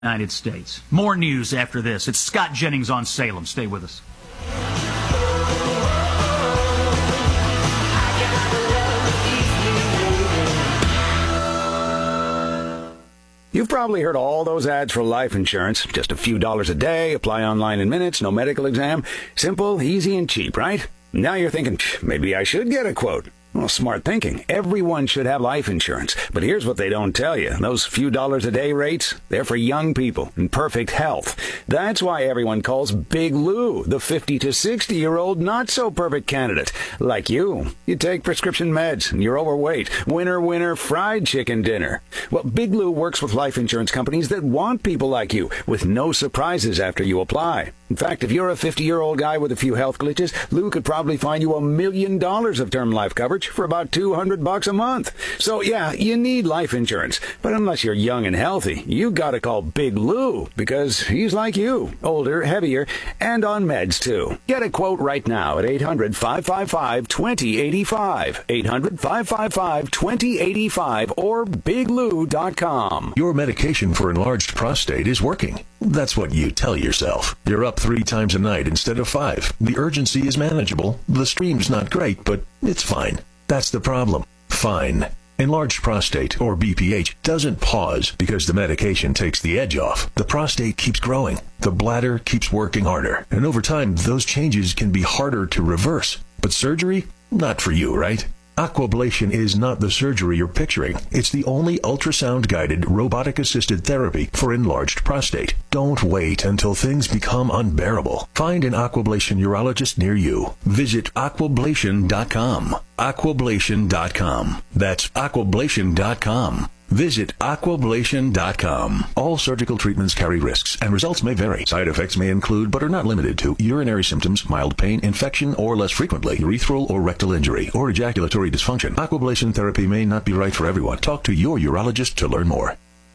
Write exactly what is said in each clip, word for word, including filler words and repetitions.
United States. More news after this. It's Scott Jennings on Salem. Stay with us. You've probably heard all those ads for life insurance. Just a few dollars a day, apply online in minutes, no medical exam. Simple, easy, and cheap, right? Now you're thinking, maybe I should get a quote. Well, smart thinking. Everyone should have life insurance. But here's what they don't tell you. Those few dollars a day rates, they're for young people in perfect health. That's why everyone calls Big Lou the fifty to sixty-year-old not-so-perfect candidate. Like you. You take prescription meds, and you're overweight. Winner, winner, fried chicken dinner. Well, Big Lou works with life insurance companies that want people like you, with no surprises after you apply. In fact, if you're a fifty-year-old guy with a few health glitches, Lou could probably find you a million dollars of term life coverage for about two hundred bucks a month. So yeah, you need life insurance. But unless you're young and healthy, you gotta call Big Lou, because he's like you, older, heavier, and on meds too. Get a quote right now at eight hundred, five five five, two zero eight five, eight hundred, five five five, two zero eight five, or big lou dot com. Your medication for enlarged prostate is working. That's what you tell yourself. You're up three times a night instead of five. The urgency is manageable. The stream's not great, but it's fine. That's the problem. Fine. Enlarged prostate, or B P H, doesn't pause because the medication takes the edge off. The prostate keeps growing. The bladder keeps working harder. And over time, those changes can be harder to reverse. But surgery? Not for you, right? Aquablation is not the surgery you're picturing. It's the only ultrasound-guided, robotic-assisted therapy for enlarged prostate. Don't wait until things become unbearable. Find an Aquablation urologist near you. Visit aquablation dot com. aquablation dot com. That's aquablation dot com. Visit aquablation dot com. All surgical treatments carry risks, and results may vary. Side effects may include, but are not limited to, urinary symptoms, mild pain, infection, or less frequently, urethral or rectal injury, or ejaculatory dysfunction. Aquablation therapy may not be right for everyone. Talk to your urologist to learn more.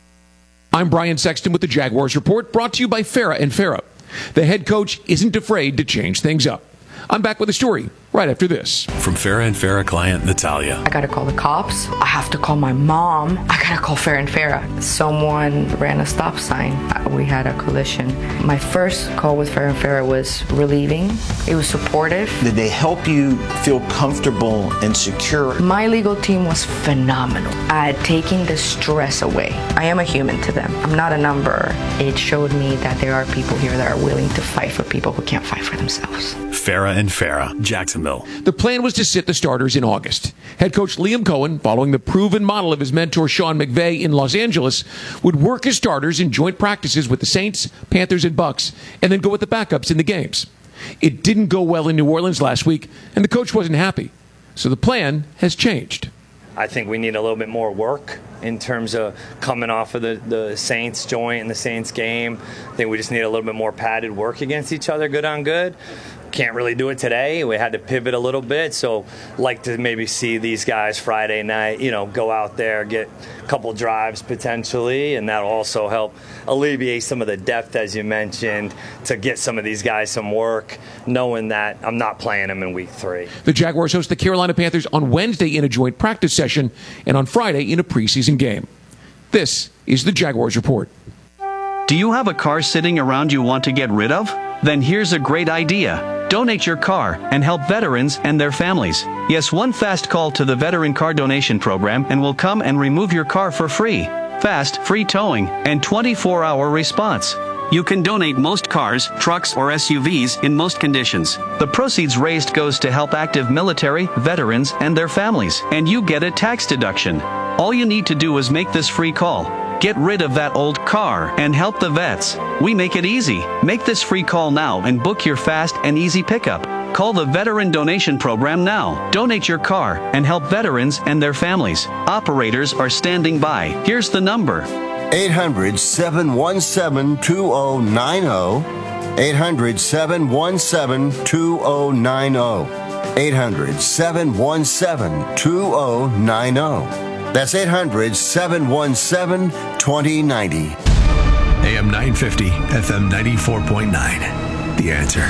I'm Brian Sexton with the Jaguars Report, brought to you by Farah and Farah. The head coach isn't afraid to change things up. I'm back with a story right after this. From Farah and Farah client Natalia. I gotta call the cops. I have to call my mom. I gotta call Farah and Farah. Someone ran a stop sign. We had a collision. My first call with Farah and Farah was relieving. It was supportive. Did they help you feel comfortable and secure? My legal team was phenomenal at taking the stress away. I am a human to them. I'm not a number. It showed me that there are people here that are willing to fight for people who can't fight for themselves. Farah and Farah, Jacksonville. The plan was to sit the starters in August. Head coach Liam Cohen, following the proven model of his mentor Sean McVay in Los Angeles, would work his starters in joint practices with the Saints, Panthers, and Bucks, and then go with the backups in the games. It didn't go well in New Orleans last week, and the coach wasn't happy. So the plan has changed. I think we need a little bit more work in terms of coming off of the, the Saints joint and the Saints game. I think we just need a little bit more padded work against each other, good on good. Can't really do it today. We had to pivot a little bit, so like to maybe see these guys Friday night, you know, go out there, get a couple drives potentially, and that'll also help alleviate some of the depth, as you mentioned, to get some of these guys some work, knowing that I'm not playing them in week three. The Jaguars host the Carolina Panthers on Wednesday in a joint practice session and on Friday in a preseason game. This is the Jaguars Report. Do you have a car sitting around you want to get rid of? Then here's a great idea. Donate your car and help veterans and their families. Yes, one fast call to the Veteran Car Donation Program and we'll come and remove your car for free. Fast, free towing, and twenty-four hour response. You can donate most cars, trucks, or S U Vs in most conditions. The proceeds raised goes to help active military, veterans, and their families, and you get a tax deduction. All you need to do is make this free call. Get rid of that old car and help the vets. We make it easy. Make this free call now and book your fast and easy pickup. Call the Veteran Donation Program now. Donate your car and help veterans and their families. Operators are standing by. Here's the number. eight hundred, seven one seven, two zero nine zero. eight hundred, seven one seven, two zero nine zero. eight hundred, seven one seven, two zero nine zero. That's eight hundred, seven one seven, two zero nine zero. A M nine fifty, F M ninety-four point nine. The Answer.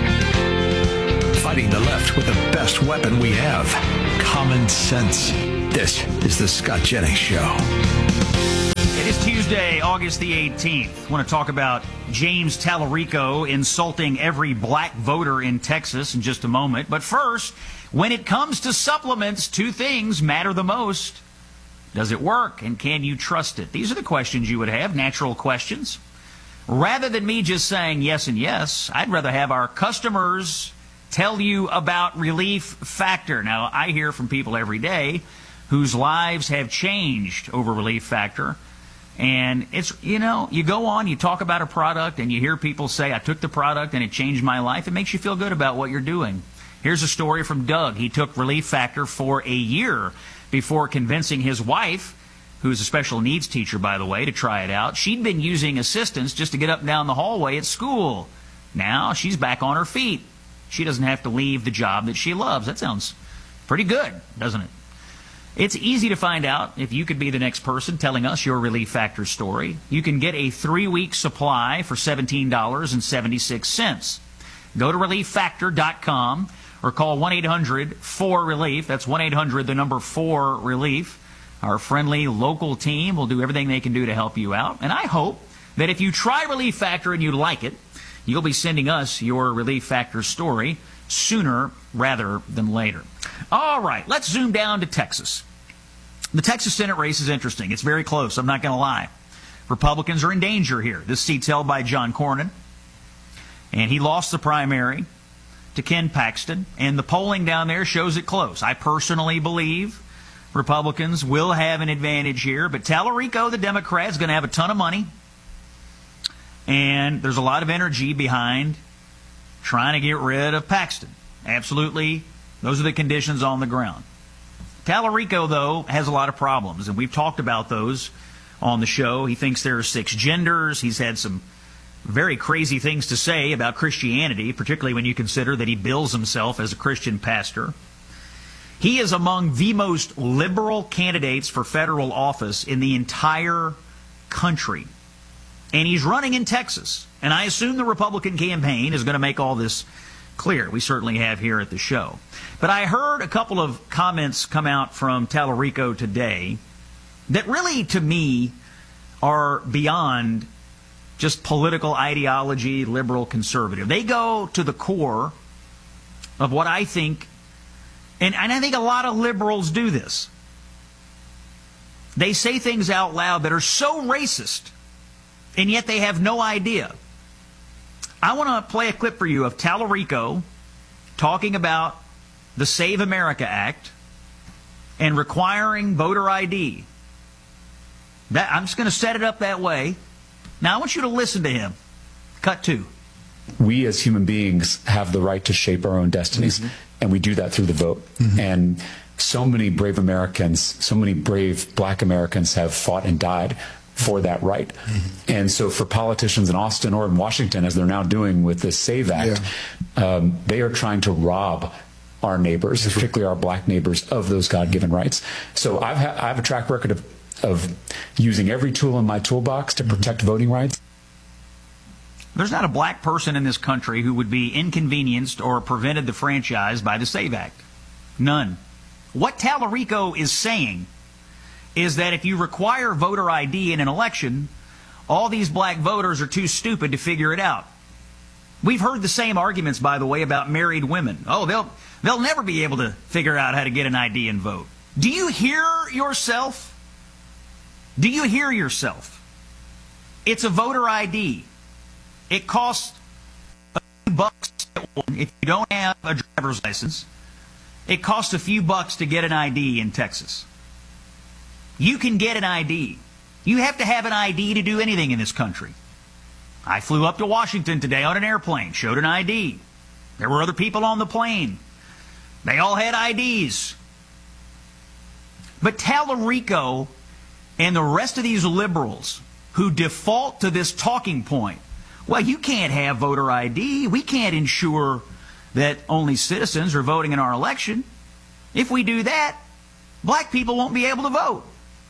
Fighting the left with the best weapon we have, common sense. This is the Scott Jennings Show. It is Tuesday, August the eighteenth. I want to talk about James Tallarico insulting every black voter in Texas in just a moment. But first, when it comes to supplements, two things matter the most. Does it work, and can you trust it? These are the questions you would have, natural questions. Rather than me just saying yes and yes, I'd rather have our customers tell you about Relief Factor. Now, I hear from people every day whose lives have changed over Relief Factor. And it's, you know, you go on, you talk about a product, and you hear people say, I took the product and it changed my life. It makes you feel good about what you're doing. Here's a story from Doug. He took Relief Factor for a year before convincing his wife, who's a special needs teacher, by the way, to try it out. She'd been using assistance just to get up and down the hallway at school. Now she's back on her feet. She doesn't have to leave the job that she loves. That sounds pretty good, doesn't it? It's easy to find out if you could be the next person telling us your Relief Factor story. You can get a three-week supply for seventeen dollars and seventy-six cents. Go to relief factor dot com or call one eight hundred four relief. That's one eight hundred, the number four relief. Our friendly local team will do everything they can do to help you out. And I hope that if you try Relief Factor and you like it, you'll be sending us your Relief Factor story sooner rather than later. All right, let's zoom down to Texas. The Texas Senate race is interesting. It's very close, I'm not going to lie. Republicans are in danger here. This seat's held by John Cornyn, and he lost the primary to Ken Paxton, and the polling down there shows it close. I personally believe Republicans will have an advantage here, but Tallarico, the Democrat, is going to have a ton of money, and there's a lot of energy behind trying to get rid of Paxton. Absolutely, those are the conditions on the ground. Tallarico, though, has a lot of problems, and we've talked about those on the show. He thinks there are six genders. He's had some very crazy things to say about Christianity, particularly when you consider that he bills himself as a Christian pastor. He is among the most liberal candidates for federal office in the entire country. And he's running in Texas. And I assume the Republican campaign is going to make all this clear. We certainly have here at the show. But I heard a couple of comments come out from Tallarico today that really, to me, are beyond just political ideology, liberal, conservative. They go to the core of what I think, and, and I think a lot of liberals do this. They say things out loud that are so racist, and yet they have no idea. I want to play a clip for you of Tallarico talking about the Save America Act and requiring voter I D. That, I'm just going to set it up that way. Now I want you to listen to him. Cut two. We as human beings have the right to shape our own destinies, mm-hmm. and we do that through the vote. Mm-hmm. And so many brave Americans, so many brave black Americans have fought and died for that right. Mm-hmm. And so for politicians in Austin or in Washington, as they're now doing with this SAVE Act, yeah. um, they are trying to rob our neighbors, particularly our black neighbors, of those God-given rights. So I've ha I have a track record of, of using every tool in my toolbox to protect mm-hmm. voting rights. There's not a black person in this country who would be inconvenienced or prevented the franchise by the SAVE Act. None. What Tallarico is saying is that if you require voter I D in an election, all these black voters are too stupid to figure it out. We've heard the same arguments, by the way, about married women. Oh, they'll, they'll never be able to figure out how to get an I D and vote. Do you hear yourself? Do you hear yourself? It's a voter I D. It costs a few bucks if you don't have a driver's license. It costs a few bucks to get an I D in Texas. You can get an I D. You have to have an I D to do anything in this country. I flew up to Washington today on an airplane, showed an I D. There were other people on the plane. They all had I Ds. But Tallarico and the rest of these liberals who default to this talking point, well, you can't have voter I D. We can't ensure that only citizens are voting in our election. If we do that, black people won't be able to vote.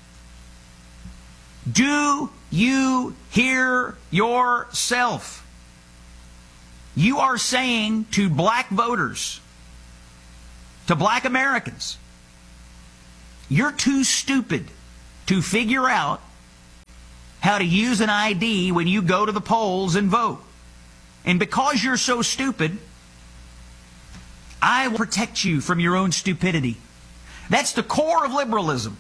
Do you hear yourself? You are saying to black voters, to black Americans, you're too stupid to figure out how to use an I D when you go to the polls and vote. And because you're so stupid, I will protect you from your own stupidity. That's the core of liberalism.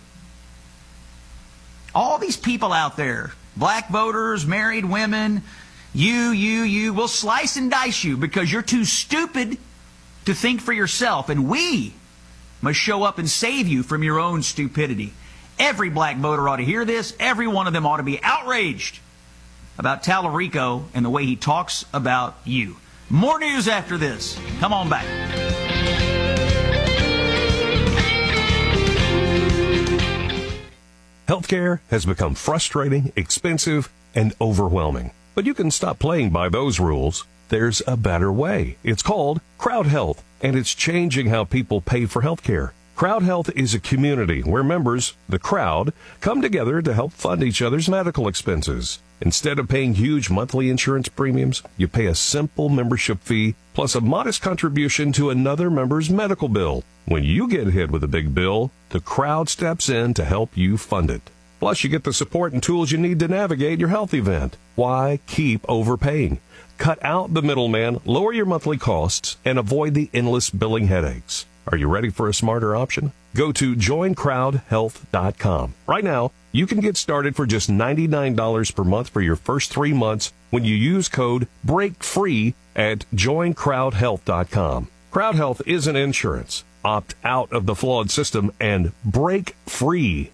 All these people out there, black voters, married women, you, you, you, will slice and dice you because you're too stupid to think for yourself. And we must show up and save you from your own stupidity. Every black voter ought to hear this. Every one of them ought to be outraged about Tallarico and the way he talks about you. More news after this. Come on back. Healthcare has become frustrating, expensive, and overwhelming. But you can stop playing by those rules. There's a better way. It's called Crowd Health, and it's changing how people pay for healthcare. Crowd Health is a community where members, the crowd, come together to help fund each other's medical expenses. Instead of paying huge monthly insurance premiums, you pay a simple membership fee plus a modest contribution to another member's medical bill. When you get hit with a big bill, the crowd steps in to help you fund it. Plus, you get the support and tools you need to navigate your health event. Why keep overpaying? Cut out the middleman, lower your monthly costs, and avoid the endless billing headaches. Are you ready for a smarter option? Go to join crowd health dot com. Right now, you can get started for just ninety-nine dollars per month for your first three months when you use code BREAKFREE at join crowd health dot com. Crowd Health isn't insurance. Opt out of the flawed system and break free.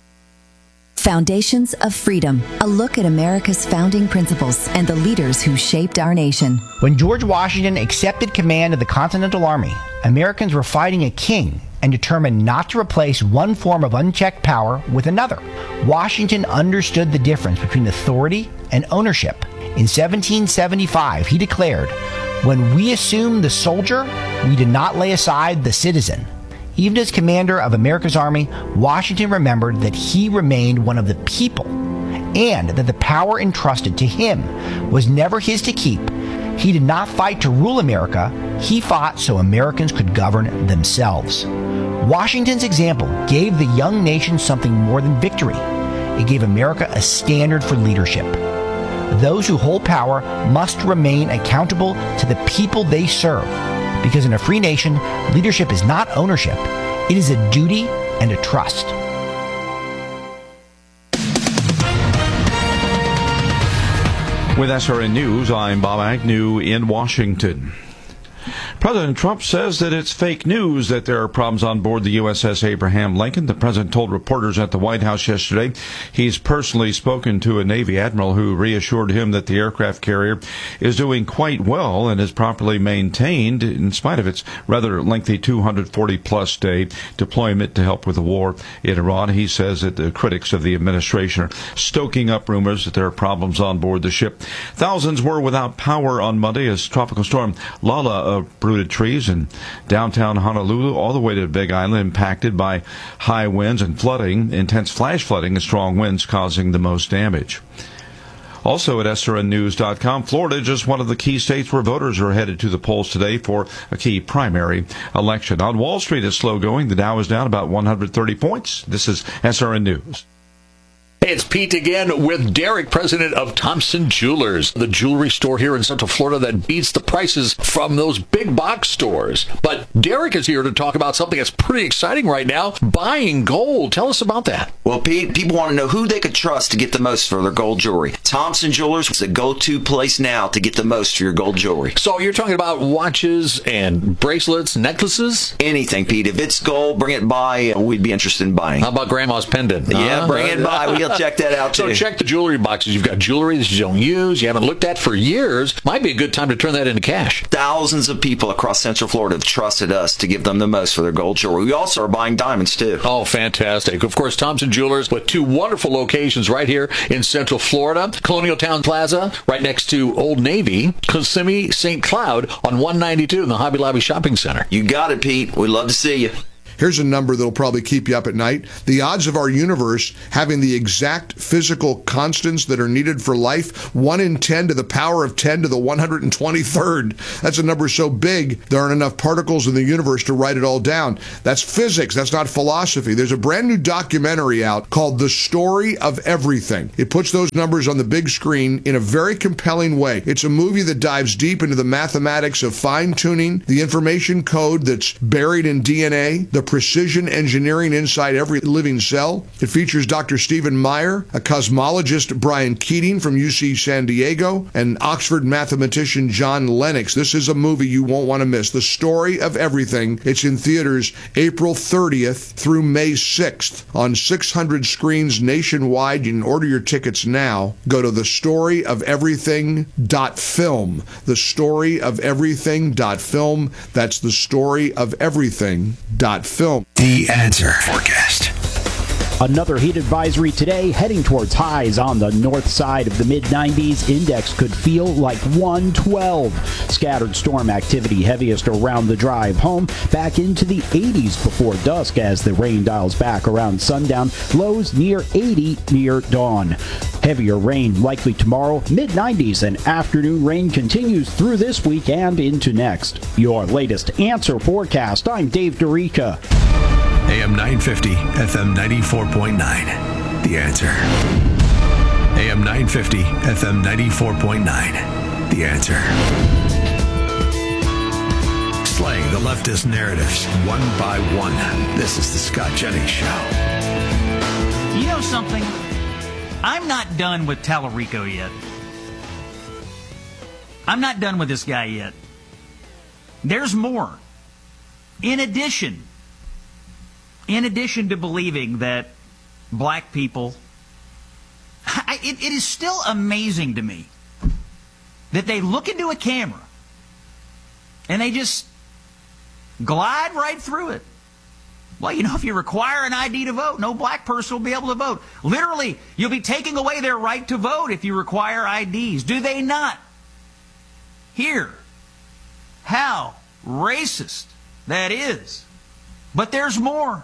Foundations of Freedom, a look at America's founding principles and the leaders who shaped our nation. When George Washington accepted command of the Continental Army, Americans were fighting a king and determined not to replace one form of unchecked power with another. Washington understood the difference between authority and ownership. In seventeen seventy-five, he declared, "When we assumed the soldier, we did not lay aside the citizen." Even as commander of America's Army, Washington remembered that he remained one of the people and that the power entrusted to him was never his to keep. He did not fight to rule America. He fought so Americans could govern themselves. Washington's example gave the young nation something more than victory. It gave America a standard for leadership. Those who hold power must remain accountable to the people they serve. Because in a free nation, leadership is not ownership. It is a duty and a trust. With S R N News, I'm Bob Agnew in Washington. President Trump says that it's fake news that there are problems on board the U S S Abraham Lincoln. The president told reporters at the White House yesterday he's personally spoken to a Navy admiral who reassured him that the aircraft carrier is doing quite well and is properly maintained in spite of its rather lengthy two hundred forty plus day deployment to help with the war in Iran. He says that the critics of the administration are stoking up rumors that there are problems on board the ship. Thousands were without power on Monday as Tropical Storm Lala uprooted trees in downtown Honolulu all the way to Big Island, impacted by high winds and flooding, intense flash flooding and strong winds causing the most damage. Also at S R N news dot com, Florida, just one of the key states where voters are headed to the polls today for a key primary election. On Wall Street, it's slow going. The Dow is down about one hundred thirty points. This is S R N News. Hey, it's Pete again with Derek, president of Thompson Jewelers, the jewelry store here in Central Florida that beats the prices from those big box stores. But Derek is here to talk about something that's pretty exciting right now, buying gold. Tell us about that. Well, Pete, people want to know who they could trust to get the most for their gold jewelry. Thompson Jewelers is the go-to place now to get the most for your gold jewelry. So you're talking about watches and bracelets, necklaces? Anything, Pete. If it's gold, bring it by. We'd be interested in buying. How about Grandma's pendant? Yeah, uh, bring it by. We'll check that out, too. So check the jewelry boxes. You've got jewelry that you don't use, you haven't looked at for years. Might be a good time to turn that into cash. Thousands of people across Central Florida have trusted us to give them the most for their gold jewelry. We also are buying diamonds, too. Oh, fantastic. Of course, Thompson Jewelers with two wonderful locations right here in Central Florida. Colonial Town Plaza, right next to Old Navy. Kissimmee Saint Cloud on one ninety-two in the Hobby Lobby Shopping Center. You got it, Pete. We'd love to see you. Here's a number that'll probably keep you up at night. The odds of our universe having the exact physical constants that are needed for life, one in ten to the power of ten to the one hundred twenty-third. That's a number so big, there aren't enough particles in the universe to write it all down. That's physics. That's not philosophy. There's a brand new documentary out called The Story of Everything. It puts those numbers on the big screen in a very compelling way. It's a movie that dives deep into the mathematics of fine-tuning, the information code that's buried in D N A, the precision engineering inside every living cell. It features Doctor Stephen Meyer, a cosmologist Brian Keating from U C San Diego, and Oxford mathematician John Lennox. This is a movie you won't want to miss. The Story of Everything. It's in theaters April thirtieth through May sixth on six hundred screens nationwide. You can order your tickets now. Go to the story of everything dot film. the story of everything dot film. That's the story of everything dot film. The Answer Forecast. Another heat advisory today, heading towards highs on the north side of the mid nineties. Index could feel like one twelve. Scattered storm activity heaviest around the drive home, back into the eighties before dusk as the rain dials back around sundown. Lows near eighty near dawn. Heavier rain likely tomorrow, mid nineties, and afternoon rain continues through this week and into next. Your latest Answer Forecast. I'm Dave Dorica. A M nine fifty, F M ninety-four point nine. The Answer. A M nine fifty, F M ninety-four point nine. The Answer. Slaying the leftist narratives one by one. This is the Scott Jennings Show. You know something? I'm not done with Tallarico yet. I'm not done with this guy yet. There's more. In addition, in addition to believing that black people, I, it, it is still amazing to me that they look into a camera and they just glide right through it. Well, you know, if you require an I D to vote, no black person will be able to vote. Literally, you'll be taking away their right to vote if you require I Ds. Do they not hear how racist that is? But there's more.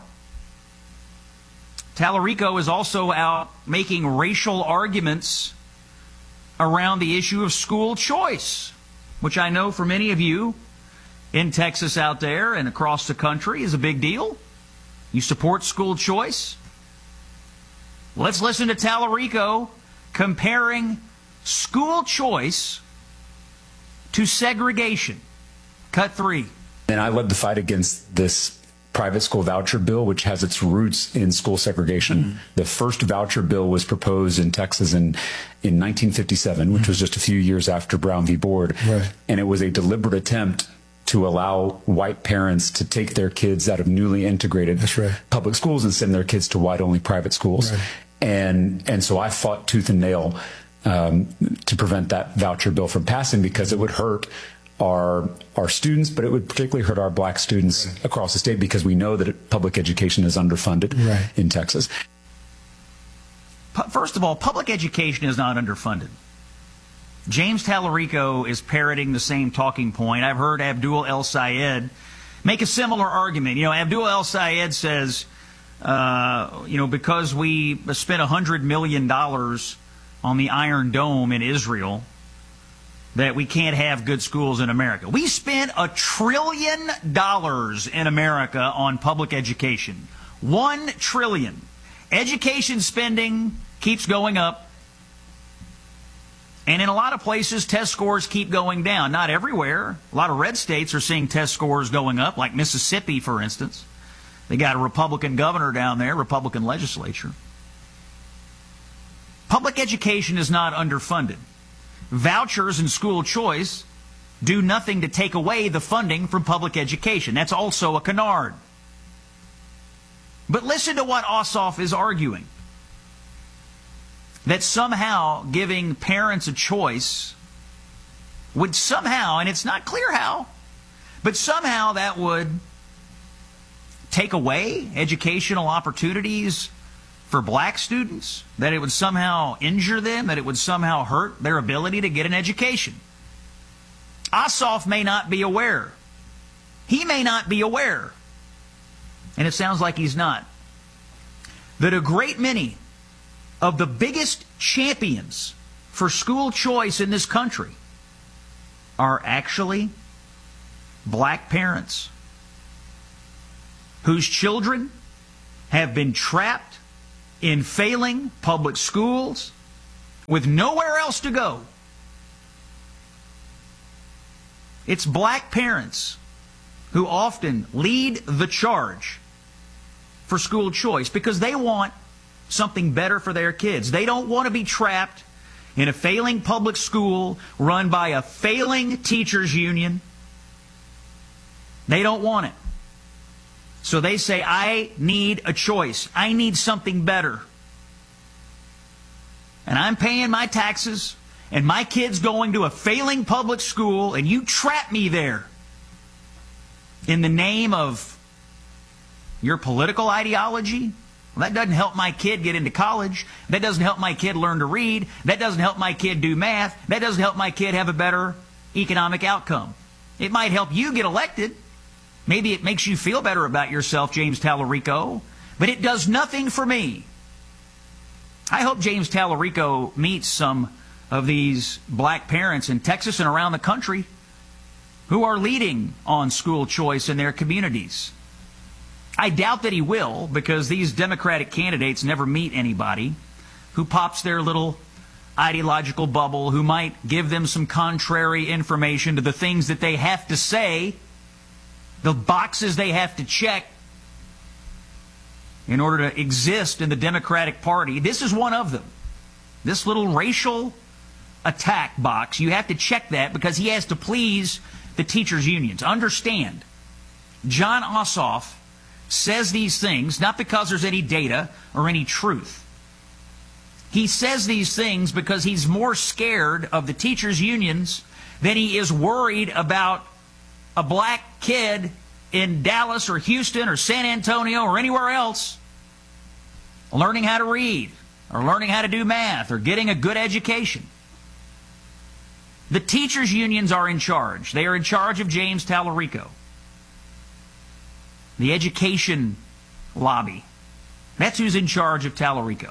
Tallarico is also out making racial arguments around the issue of school choice, which I know for many of you in Texas out there and across the country is a big deal. You support school choice? Let's listen to Tallarico comparing school choice to segregation. Cut three. And I led the fight against this private school voucher bill, which has its roots in school segregation. Mm-hmm. The first voucher bill was proposed in Texas in, in nineteen fifty-seven, which mm-hmm. was just a few years after Brown v. Board. Right. And it was a deliberate attempt to allow white parents to take their kids out of newly integrated That's right. public schools and send their kids to white-only private schools. Right. And and so I fought tooth and nail um, to prevent that voucher bill from passing, because it would hurt our our students, but it would particularly hurt our black students right. across the state, because we know that public education is underfunded right. in Texas. First of all, public education is not underfunded. James Tallarico is parroting the same talking point. I've heard Abdul El-Sayed make a similar argument. You know, Abdul El-Sayed says, uh, you know, because we spent one hundred million dollars on the Iron Dome in Israel, that we can't have good schools in America. We spent a trillion dollars in America on public education. One trillion. Education spending keeps going up. And in a lot of places, test scores keep going down. Not everywhere. A lot of red states are seeing test scores going up, like Mississippi, for instance. They got a Republican governor down there, Republican legislature. Public education is not underfunded. Vouchers and school choice do nothing to take away the funding from public education. That's also a canard. But listen to what Ossoff is arguing. That somehow giving parents a choice would somehow, and it's not clear how, but somehow that would take away educational opportunities for black students, that it would somehow injure them, that it would somehow hurt their ability to get an education. Ossoff may not be aware. He may not be aware and it sounds like he's not, that a great many of the biggest champions for school choice in this country are actually black parents whose children have been trapped in failing public schools with nowhere else to go. It's black parents who often lead the charge for school choice because they want something better for their kids. They don't want to be trapped in a failing public school run by a failing teachers union. They don't want it. So they say, I need a choice. I need something better. And I'm paying my taxes, and my kid's going to a failing public school, and you trap me there in the name of your political ideology? Well, that doesn't help my kid get into college. That doesn't help my kid learn to read. That doesn't help my kid do math. That doesn't help my kid have a better economic outcome. It might help you get elected. Maybe it makes you feel better about yourself, James Tallarico, but it does nothing for me. I hope James Tallarico meets some of these black parents in Texas and around the country who are leading on school choice in their communities. I doubt that he will, because these Democratic candidates never meet anybody who pops their little ideological bubble, who might give them some contrary information to the things that they have to say, the boxes they have to check in order to exist in the Democratic Party. This is one of them. This little racial attack box, you have to check that because he has to please the teachers' unions. Understand, John Ossoff says these things not because there's any data or any truth. He says these things because he's more scared of the teachers' unions than he is worried about a black kid in Dallas or Houston or San Antonio or anywhere else learning how to read or learning how to do math or getting a good education. The teachers' unions are in charge. They are in charge of James Tallarico. The education lobby. That's who's in charge of Tallarico.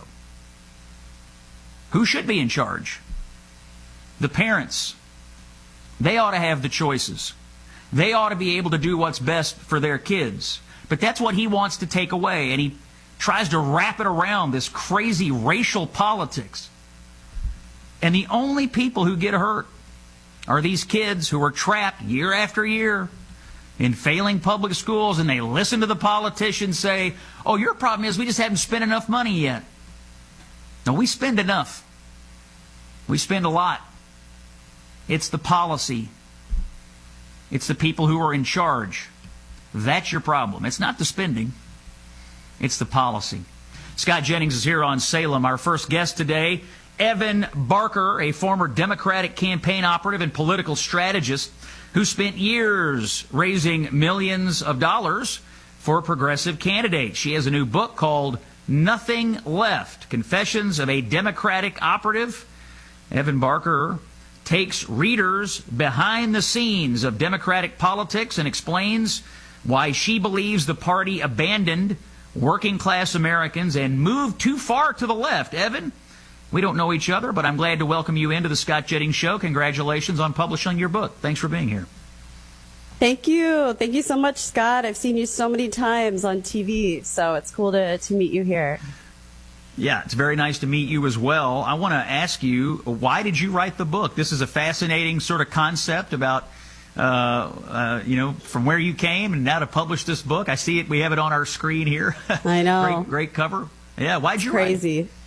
Who should be in charge? The parents. They ought to have the choices. They ought to be able to do what's best for their kids. But that's what he wants to take away, and he tries to wrap it around this crazy racial politics. And the only people who get hurt are these kids who are trapped year after year in failing public schools, and they listen to the politicians say, oh, your problem is we just haven't spent enough money yet. No, we spend enough. We spend a lot. It's the policy. It's the people who are in charge. That's your problem. It's not the spending. It's the policy. Scott Jennings is here on Salem. Our first guest today, Evan Barker, a former Democratic campaign operative and political strategist who spent years raising millions of dollars for progressive candidates. She has a new book called Nothing Left, Confessions of a Democratic Operative. Evan Barker takes readers behind the scenes of Democratic politics and explains why she believes the party abandoned working class Americans and moved too far to the left. Evan, we don't know each other, but I'm glad to welcome you into the Scott Jennings Show. Congratulations on publishing your book. Thanks for being here. Thank you. Thank you so much, Scott. I've seen you so many times on T V, so it's cool to, to meet you here. Yeah, it's very nice to meet you as well. I want to ask you, why did you write the book? This is a fascinating sort of concept about, uh, uh, you know, from where you came and now to publish this book. I see it. We have it on our screen here. I know. great, great cover. Yeah, why'd you Crazy. write it?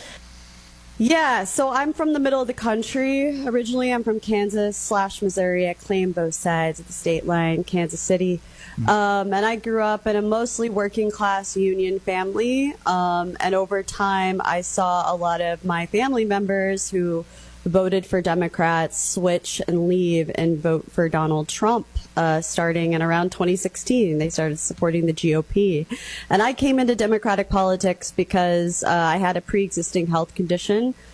Yeah, so I'm from the middle of the country. Originally, I'm from Kansas slash Missouri. I claim both sides of the state line, Kansas City. Um, and I grew up in a mostly working class union family. Um, and over time, I saw a lot of my family members who voted for Democrats switch and leave and vote for Donald Trump, uh, starting in around twenty sixteen. They started supporting the G O P. And I came into Democratic politics because uh, I had a pre-existing health condition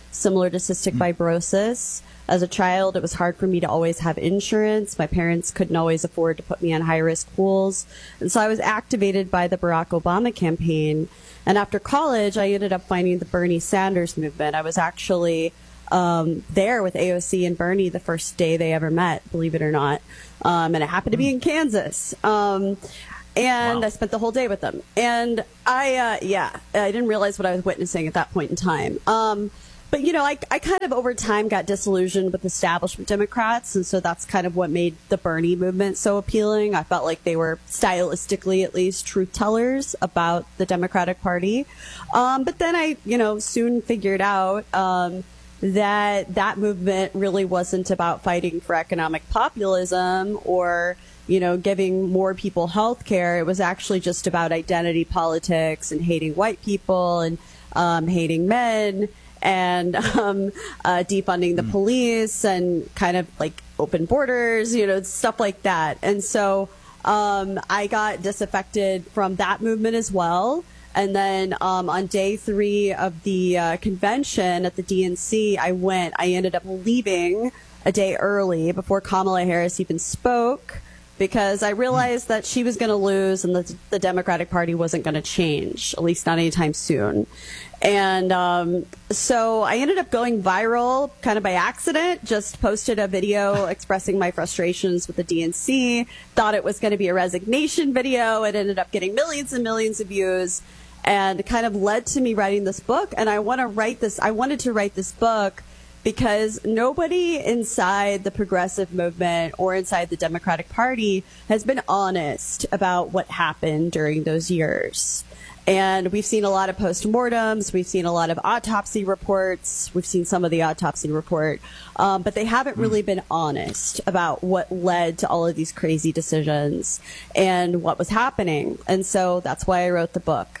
similar to cystic fibrosis. As a child, it was hard for me to always have insurance. My parents couldn't always afford to put me on high-risk pools. And so I was activated by the Barack Obama campaign. And after college, I ended up finding the Bernie Sanders movement. I was actually um, there with A O C and Bernie the first day they ever met, believe it or not. Um, and it happened to be in Kansas. Um, and wow. I spent the whole day with them. And I, uh, yeah, I didn't realize what I was witnessing at that point in time. Um, But, you know, I, I kind of over time got disillusioned with establishment Democrats. And so that's kind of what made the Bernie movement so appealing. I felt like they were stylistically, at least, truth tellers about the Democratic Party. Um, but then I, you know, soon figured out um, that that movement really wasn't about fighting for economic populism or, you know, giving more people health care. It was actually just about identity politics and hating white people and um, hating men. And um, uh, defunding the police and kind of like open borders, you know, stuff like that. And so um, I got disaffected from that movement as well. And then um, on day three of the uh, convention at the D N C, I went, I ended up leaving a day early before Kamala Harris even spoke, because I realized that she was going to lose and the, the Democratic Party wasn't going to change, at least not anytime soon. And um, so I ended up going viral kind of by accident, just posted a video expressing my frustrations with the D N C, thought it was going to be a resignation video. It ended up getting millions and millions of views and kind of led to me writing this book. And I want to write this. I wanted to write this book because nobody inside the progressive movement or inside the Democratic Party has been honest about what happened during those years. And we've seen a lot of postmortems. We've seen a lot of autopsy reports. We've seen some of the autopsy report. Um, but they haven't really been honest about what led to all of these crazy decisions and what was happening. And so that's why I wrote the book.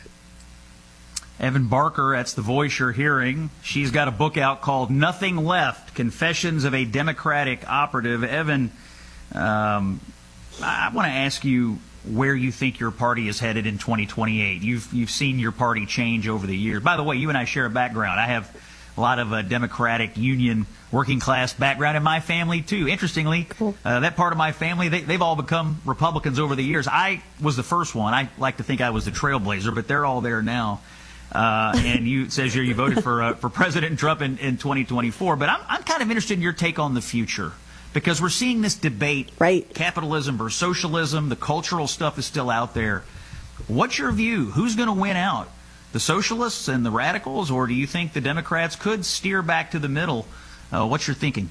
Evan Barker, that's the voice you're hearing. She's got a book out called Nothing Left, Confessions of a Democratic Operative. Evan, um, I want to ask you where you think your party is headed in twenty twenty-eight. You've you've seen your party change over the years. By the way, you and I share a background. I have a lot of a Democratic Union working class background in my family too. Interestingly, cool. uh, that part of my family, they, they've all become Republicans over the years. I was the first one. I like to think I was the trailblazer, but they're all there now. Uh, and you it says here you voted for uh, for President Trump in, in twenty twenty-four. But I'm I'm kind of interested in your take on the future. Because we're seeing this debate, right? Capitalism versus socialism, the cultural stuff is still out there. What's your view? Who's going to win out? The socialists and the radicals, or do you think the Democrats could steer back to the middle? Uh, what's your thinking?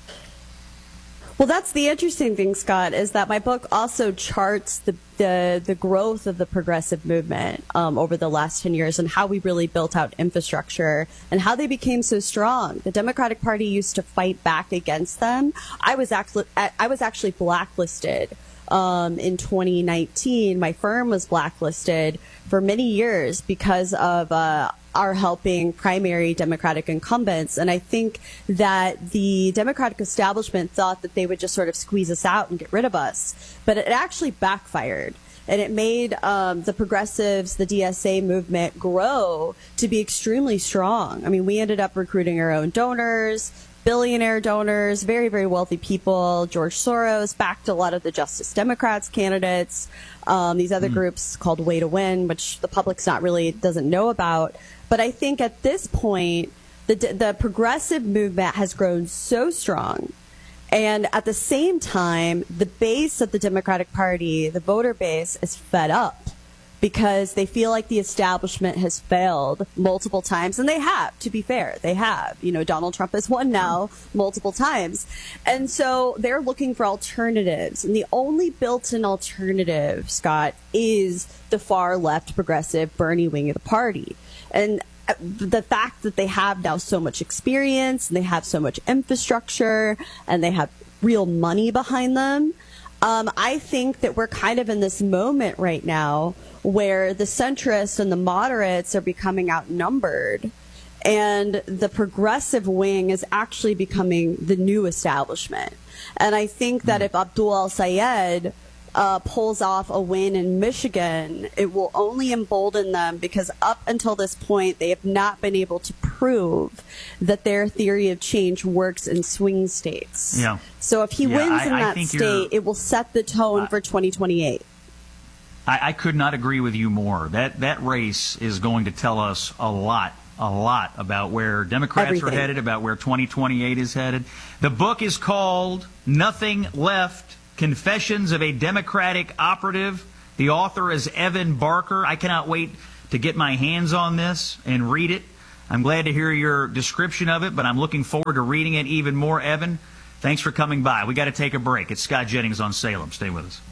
Well, that's the interesting thing, Scott, is that my book also charts the the, the growth of the progressive movement um, over the last ten years and how we really built out infrastructure and how they became so strong. The Democratic Party used to fight back against them. I was actually I was actually blacklisted um, in twenty nineteen. My firm was blacklisted for many years because of uh, are helping primary Democratic incumbents. And I think that the Democratic establishment thought that they would just sort of squeeze us out and get rid of us. But it actually backfired. And it made um, the progressives, the D S A movement grow to be extremely strong. I mean, we ended up recruiting our own donors, billionaire donors, very, very wealthy people. George Soros backed a lot of the Justice Democrats candidates. Um, these other mm. groups called Way to Win, which the public's not really doesn't know about. But I think at this point, the the progressive movement has grown so strong. And at the same time, the base of the Democratic Party, the voter base, is fed up because they feel like the establishment has failed multiple times. And they have, to be fair, they have. You know, Donald Trump has won now multiple times. And so they're looking for alternatives. And the only built-in alternative, Scott, is the far left progressive Bernie wing of the party. And the fact that they have now so much experience and they have so much infrastructure and they have real money behind them, um, I think that we're kind of in this moment right now where the centrists and the moderates are becoming outnumbered and the progressive wing is actually becoming the new establishment. And I think that if Abdul El-Sayed Uh, pulls off a win in Michigan, it will only embolden them because up until this point, they have not been able to prove that their theory of change works in swing states. Yeah. So if he Yeah, wins I- in I that think you're- state, it will set the tone for twenty twenty-eight. I, I could not agree with you more. That that race is going to tell us a lot, a lot about where Democrats Everything. are headed, about where twenty twenty-eight is headed. The book is called Nothing Left, Confessions of a Democratic Operative. The author is Evan Barker. I cannot wait to get my hands on this and read it. I'm glad to hear your description of it, but I'm looking forward to reading it even more. Evan, thanks for coming by. We got to take a break. It's Scott Jennings on Salem. Stay with us.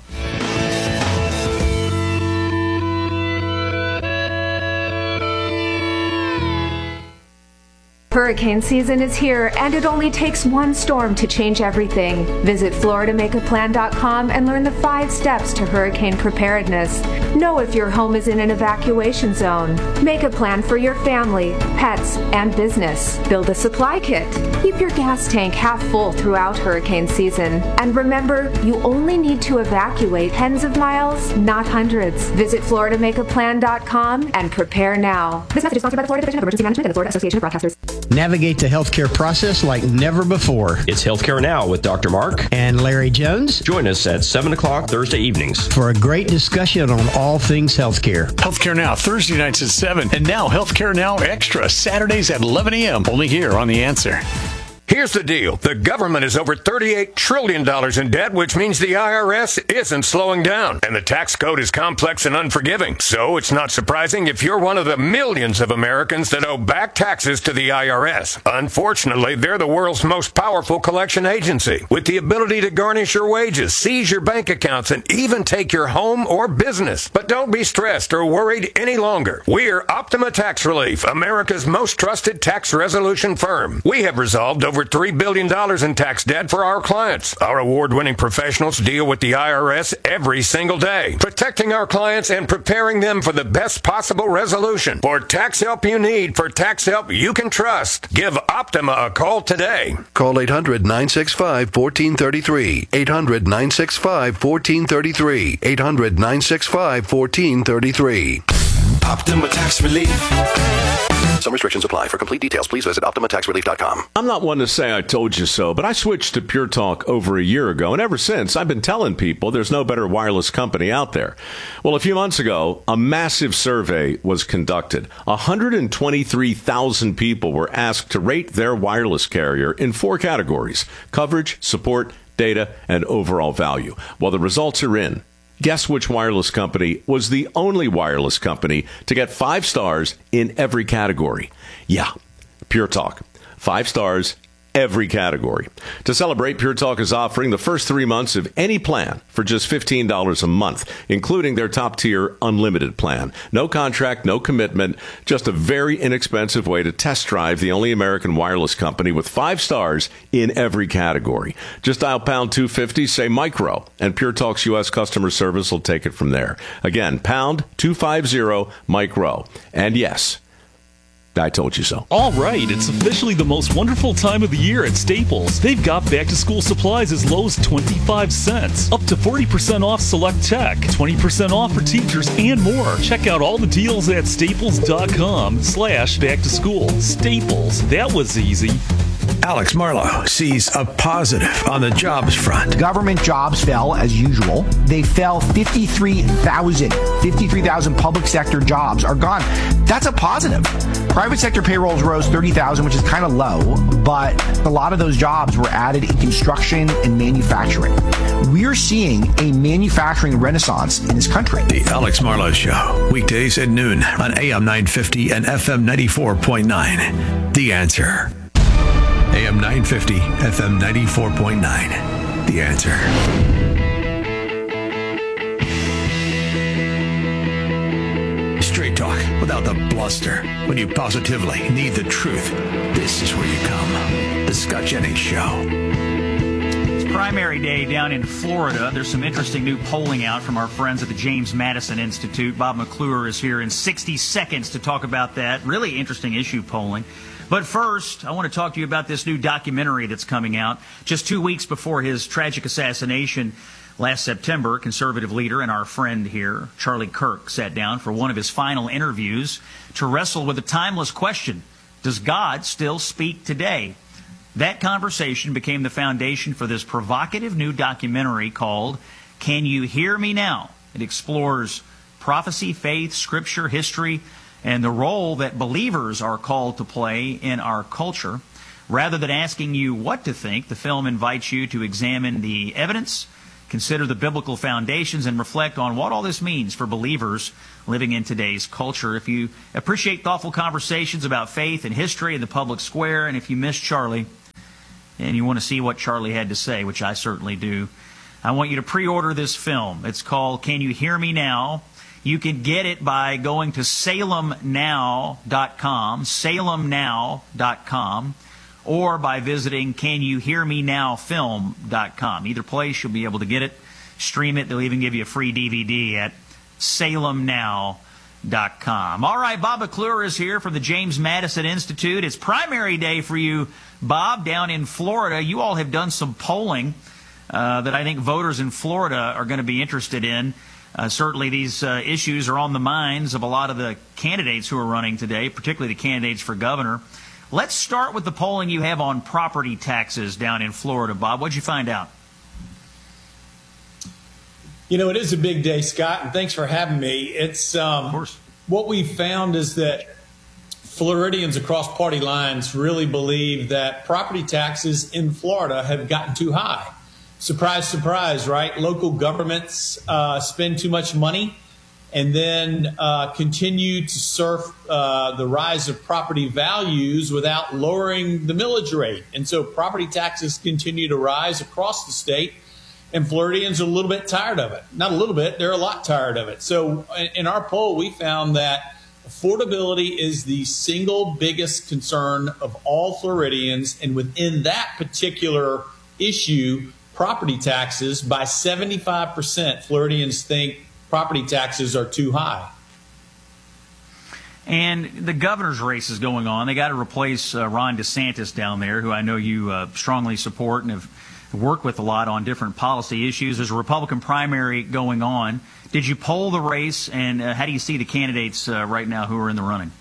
Hurricane season is here, and it only takes one storm to change everything. Visit Florida Make a Plan dot com and learn the five steps to hurricane preparedness. Know if your home is in an evacuation zone. Make a plan for your family, pets, and business. Build a supply kit. Keep your gas tank half full throughout hurricane season. And remember, you only need to evacuate tens of miles, not hundreds. Visit Florida Make a Plan dot com and prepare now. This message is sponsored by the Florida Division of Emergency Management and the Florida Association of Broadcasters. Navigate the healthcare process like never before. It's Healthcare Now with Doctor Mark and Larry Jones. Join us at seven o'clock Thursday evenings for a great discussion on all things healthcare. Healthcare Now, Thursday nights at seven. And now Healthcare Now Extra, Saturdays at eleven a.m. Only here on The Answer. Here's the deal. The government is over thirty-eight trillion dollars in debt, which means the I R S isn't slowing down. And the tax code is complex and unforgiving. So it's not surprising if you're one of the millions of Americans that owe back taxes to the I R S. Unfortunately, they're the world's most powerful collection agency, with the ability to garnish your wages, seize your bank accounts, and even take your home or business. But don't be stressed or worried any longer. We're Optima Tax Relief, America's most trusted tax resolution firm. We have resolved over three billion dollars in tax debt for our clients. Our award-winning professionals deal with the I R S every single day, protecting our clients and preparing them for the best possible resolution. For tax help you need, for tax help you can trust, give Optima a call today. Call eight hundred nine six five one four three three. eight hundred nine six five one four three three. eight hundred nine six five one four three three. Optima Tax Relief. Some restrictions apply. For complete details, please visit Optima Tax Relief dot com. I'm not one to say I told you so, but I switched to Pure Talk over a year ago, and ever since, I've been telling people there's no better wireless company out there. Well, a few months ago, a massive survey was conducted. one hundred twenty-three thousand people were asked to rate their wireless carrier in four categories: coverage, support, data, and overall value. Well, the results are in. Guess which wireless company was the only wireless company to get five stars in every category? Yeah, Pure Talk. Five stars, every category. To celebrate, Pure Talk is offering the first three months of any plan for just fifteen dollars a month, including their top-tier unlimited plan. No contract, no commitment, just a very inexpensive way to test drive the only American wireless company with five stars in every category. Just dial pound two fifty, say micro, and Pure Talk's U S customer service will take it from there. Again, pound two fifty, micro. And yes, I told you so. All right, it's officially the most wonderful time of the year at Staples. They've got back-to-school supplies as low as twenty-five cents, up to forty percent off select tech, twenty percent off for teachers, and more. Check out all the deals at staples.com slash back-to-school. Staples, that was easy. Alex Marlowe sees a positive on the jobs front. Government jobs fell as usual. They fell fifty-three thousand. fifty-three thousand public sector jobs are gone. That's a positive. Private sector payrolls rose thirty thousand, which is kind of low, but a lot of those jobs were added in construction and manufacturing. We're seeing a manufacturing renaissance in this country. The Alex Marlowe Show, weekdays at noon on A M nine fifty and F M ninety-four point nine. The Answer. A M nine fifty, F M ninety-four point nine. The Answer. Straight talk without the bluster. When you positively need the truth, this is where you come. The Scott Jennings Show. It's primary day down in Florida. There's some interesting new polling out from our friends at the James Madison Institute. Bob McClure is here in sixty seconds to talk about that. Really interesting issue polling. But first, I want to talk to you about this new documentary that's coming out. Just two weeks before his tragic assassination last September, conservative leader and our friend here, Charlie Kirk, sat down for one of his final interviews to wrestle with a timeless question. Does God still speak today? That conversation became the foundation for this provocative new documentary called Can You Hear Me Now? It explores prophecy, faith, scripture, history, and the role that believers are called to play in our culture. Rather than asking you what to think, the film invites you to examine the evidence, consider the biblical foundations, and reflect on what all this means for believers living in today's culture. If you appreciate thoughtful conversations about faith and history in the public square, and if you miss Charlie, and you want to see what Charlie had to say, which I certainly do, I want you to pre-order this film. It's called Can You Hear Me Now? You can get it by going to salem now dot com, salem now dot com, or by visiting can you hear me now film dot com. Either place, you'll be able to get it, stream it. They'll even give you a free D V D at salem now dot com. All right, Bob McClure is here from the James Madison Institute. It's primary day for you, Bob, down in Florida. You all have done some polling uh, that I think voters in Florida are going to be interested in. Uh, certainly these uh, issues are on the minds of a lot of the candidates who are running today, particularly the candidates for governor. Let's start with the polling you have on property taxes down in Florida. Bob, what'd you find out? You know, it is a big day, Scott, and thanks for having me. It's um, of course. What we found is that Floridians across party lines really believe that property taxes in Florida have gotten too high. Surprise, surprise, right? Local governments uh, spend too much money and then uh, continue to surf uh, the rise of property values without lowering the millage rate. And so property taxes continue to rise across the state, and Floridians are a little bit tired of it. Not a little bit, they're a lot tired of it. So in our poll, we found that affordability is the single biggest concern of all Floridians, and within that particular issue, property taxes, by seventy-five percent, Floridians think property taxes are too high. And the governor's race is going on. They got to replace uh, Ron DeSantis down there, who I know you uh, strongly support and have worked with a lot on different policy issues. There's a Republican primary going on. Did you poll the race, and uh, how do you see the candidates uh, right now who are in the running?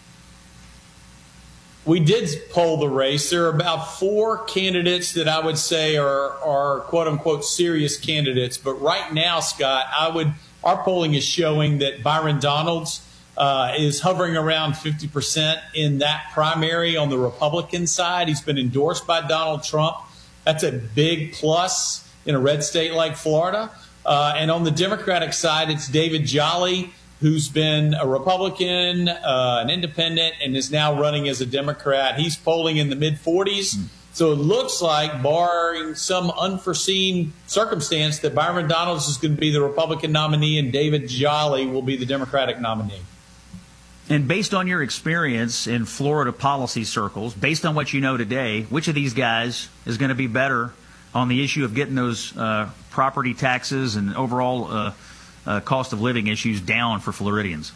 We did poll the race. There are about four candidates that I would say are, are quote-unquote serious candidates. But right now, Scott, I would our polling is showing that Byron Donalds uh, is hovering around fifty percent in that primary on the Republican side. He's been endorsed by Donald Trump. That's a big plus in a red state like Florida. Uh, and on the Democratic side, it's David Jolly, who's been a Republican, uh, an independent, and is now running as a Democrat. He's polling in the mid forties. Mm. So it looks like, barring some unforeseen circumstance, that Byron Donalds is going to be the Republican nominee and David Jolly will be the Democratic nominee. And based on your experience in Florida policy circles, based on what you know today, which of these guys is going to be better on the issue of getting those uh, property taxes and overall uh, uh, cost of living issues down for Floridians?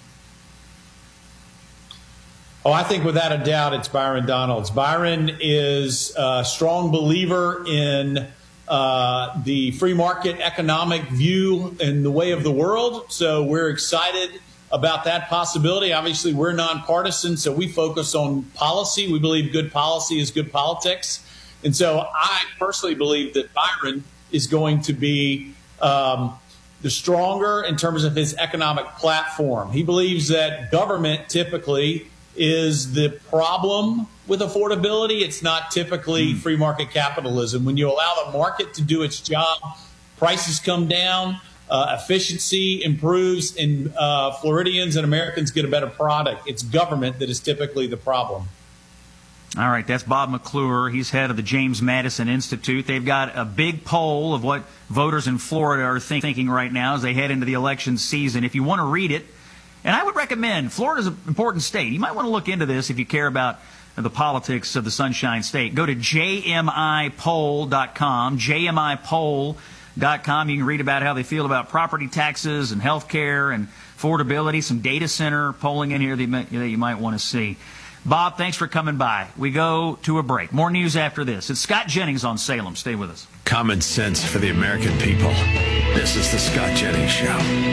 Oh, I think without a doubt it's Byron Donalds. Byron is a strong believer in uh, the free market economic view and the way of the world. So we're excited about that possibility. Obviously, we're nonpartisan, so we focus on policy. We believe good policy is good politics. And so I personally believe that Byron is going to be um, the stronger in terms of his economic platform. He believes that government typically is the problem with affordability. It's not typically mm. free market capitalism. When you allow the market to do its job, prices come down, uh, efficiency improves, and uh, Floridians and Americans get a better product. It's government that is typically the problem. All right, that's Bob McClure. He's head of the James Madison Institute. They've got a big poll of what voters in Florida are think- thinking right now as they head into the election season. If you want to read it, and I would recommend, Florida's an important state. You might want to look into this if you care about the politics of the Sunshine State. Go to J M I poll dot com, J M I poll dot com. You can read about how they feel about property taxes and health care and affordability, some data center polling in here that you might, that you might want to see. Bob, thanks for coming by. We go to a break. More news after this. It's Scott Jennings on Salem. Stay with us. Common sense for the American people. This is the Scott Jennings Show.